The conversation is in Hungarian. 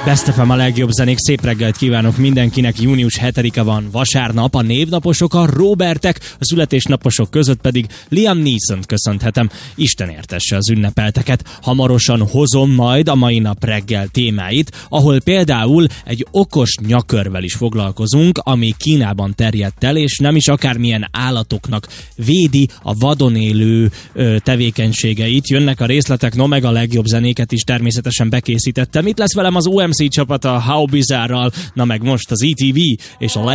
Best FM, a legjobb zenék, szép reggelt kívánok mindenkinek, június 7-e van, vasárnap, a névnaposok a Robertek, a születésnaposok között pedig Liam Neeson-t köszönhetem, Isten értesse az ünnepelteket. Hamarosan hozom majd a mai nap reggel témáit, ahol például egy okos nyakörvel is foglalkozunk, ami Kínában terjedt el, és nem is akármilyen állatoknak védi a vadon élő tevékenységeit. Jönnek a részletek, no meg a legjobb zenéket is természetesen bekészítettem. Itt lesz velem az OMC csapat a How Bizarre-ral, na meg most az ETV és a